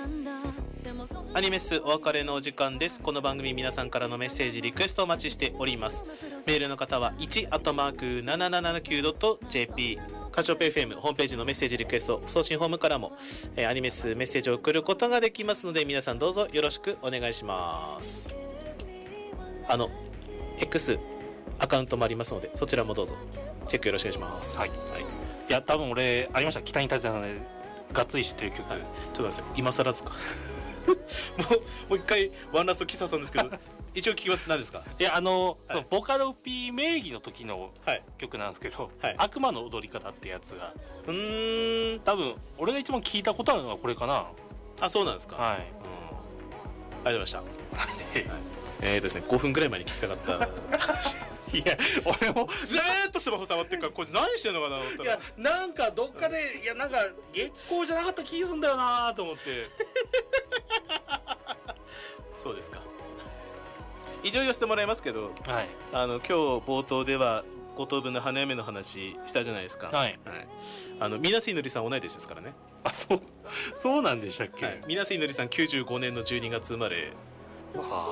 アニメスお別れのお時間です。この番組皆さんからのメッセージリクエストお待ちしております。メールの方は 1-7779.jp カシオペ FM ホームページのメッセージリクエスト送信フォームからも、アニメスメッセージを送ることができますので、皆さんどうぞよろしくお願いします。X アカウントもありますので、そちらもどうぞチェックよろしくお願いします。 はい、はい、いや多分俺ありました。北に立てたのでがっつり知ってる曲、はい、 ちょっと待ってください、今更ですかもう一回ワンラストキサさんですけど一応聞きます。何ですか？ いやはい、 そのボカロ P 名義の時の曲なんですけど、 はい、 悪魔の踊り方ってやつが多分俺が一番聞いたことあるのがこれかな。 あ、そうなんですか。 はい、 ありがとうございました。ですね、5分ぐらい前に聞きたかったいや俺もずーっとスマホ触ってるから、こいつ何してんのかなと思ったら、 いやなんかどっかで、いやなんか月光じゃなかった気がするんだよなと思ってそうですか。一応言わせてもらいますけど、 はい、 今日冒頭では五等分の花嫁の話したじゃないですか。はい、はい、水瀬いのりさん同い年ですからね。 あ、そうなんでしたっけ。 はい、水瀬いのりさん95年の12月生まれ。